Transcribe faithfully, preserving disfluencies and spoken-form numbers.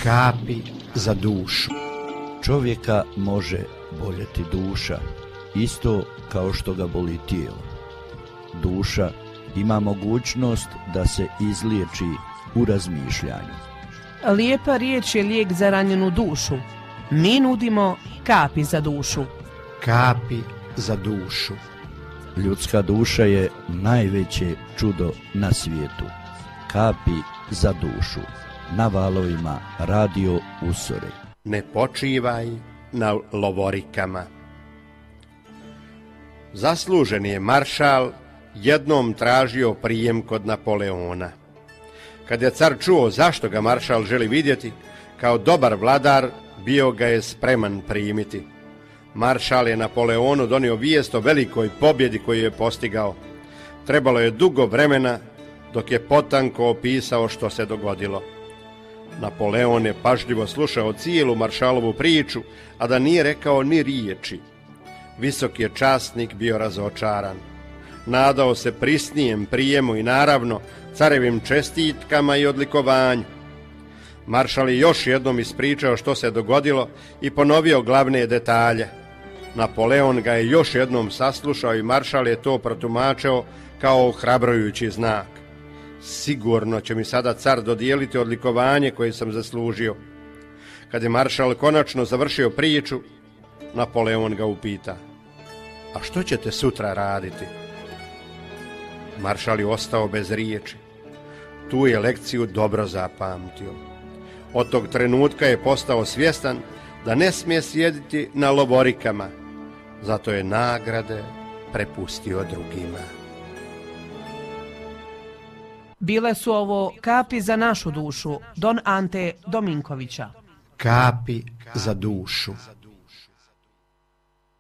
Kapi za dušu. Čovjeka može boljeti duša, isto kao što ga boli tijelo. Duša ima mogućnost da se izliječi u razmišljanju. Lijepa riječ je lijek za ranjenu dušu. Mi nudimo kapi za dušu. Kapi za dušu. Ljudska duša je najveće čudo na svijetu. Kapi za dušu. Na valovima Radio Usore. Ne počivaj na lovorikama. Zasluženi je maršal jednom tražio prijem kod Napoleona. Kad je car čuo zašto ga maršal želi vidjeti, kao dobar vladar bio ga je spreman primiti. Maršal je Napoleonu donio vijest o velikoj pobjedi koju je postigao. Trebalo je dugo vremena dok je potanko opisao što se dogodilo. Napoleon je pažljivo slušao cijelu maršalovu priču, a da nije rekao ni riječi. Visoki je časnik bio razočaran. Nadao se prisnijem prijemu i naravno carevim čestitkama i odlikovanju. Maršal je još jednom ispričao što se dogodilo i ponovio glavne detalje. Napoleon ga je još jednom saslušao i maršal je to protumačio kao ohrabrujući znak. Sigurno će mi sada car dodijeliti odlikovanje koje sam zaslužio. Kad je maršal konačno završio priču, Napoleon ga upita: a što ćete sutra raditi? Maršal je ostao bez riječi. Tu je lekciju dobro zapamtio. Od tog trenutka je postao svjestan da ne smije sjediti na lovorikama, zato je nagrade prepustio drugima. Bile su ovo kapi za našu dušu, Don Ante Dominkovića. Kapi za dušu.